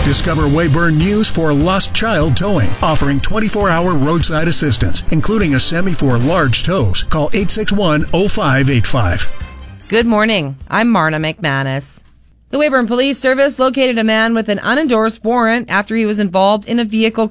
Discover Weyburn News for Lost Child Towing, offering 24-hour roadside assistance, including a semi for large tows. Call 861-0585. Good morning. I'm Marna McManus. The Weyburn Police Service located a man with an unendorsed warrant after he was involved in a vehicle